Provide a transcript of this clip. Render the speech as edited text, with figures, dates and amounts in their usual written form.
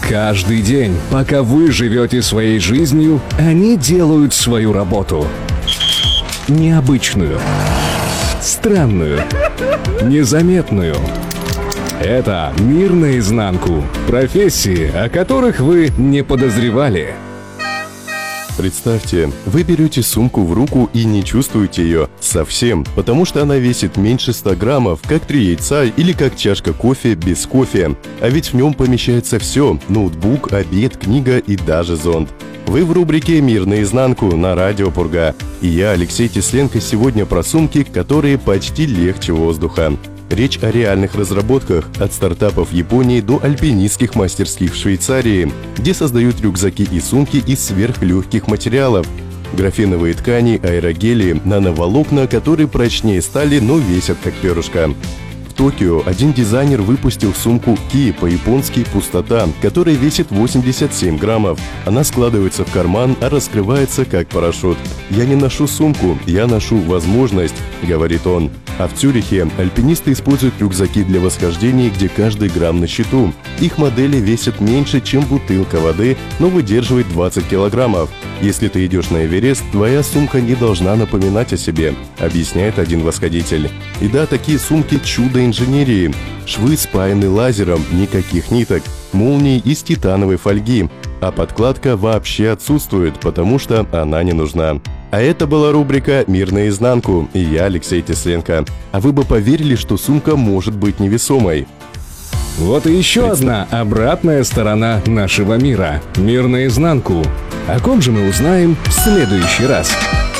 Каждый день, пока вы живете своей жизнью, они делают свою работу. Необычную, странную, незаметную. Это «Мир наизнанку». Профессии, о которых вы не подозревали. Представьте, вы берете сумку в руку и не чувствуете ее совсем, потому что она весит меньше 100 граммов, как 3 яйца или как чашка кофе без кофе. А ведь в нем помещается все – ноутбук, обед, книга и даже зонт. Вы в рубрике «Мир наизнанку» на радио Пурга. И я, Алексей Тесленко, сегодня про сумки, которые почти легче воздуха. Речь о реальных разработках, от стартапов в Японии до альпинистских мастерских в Швейцарии, где создают рюкзаки и сумки из сверхлегких материалов. Графеновые ткани, аэрогели, нановолокна, которые прочнее стали, но весят как перышко. В Токио один дизайнер выпустил сумку Ки, по-японски «Пустота», которая весит 87 граммов. Она складывается в карман, а раскрывается как парашют. «Я не ношу сумку, я ношу возможность», — говорит он. А в Цюрихе альпинисты используют рюкзаки для восхождений, где каждый грамм на счету. Их модели весят меньше, чем бутылка воды, но выдерживает 20 килограммов. Если ты идешь на Эверест, твоя сумка не должна напоминать о себе, объясняет один восходитель. И да, такие сумки – чудо инженерии. Швы спаяны лазером, никаких ниток, молнии из титановой фольги. А подкладка вообще отсутствует, потому что она не нужна. А это была рубрика «Мир наизнанку», и я, Алексей Тесленко. А вы бы поверили, что сумка может быть невесомой? Вот и еще одна обратная сторона нашего мира. «Мир наизнанку». О ком же мы узнаем в следующий раз?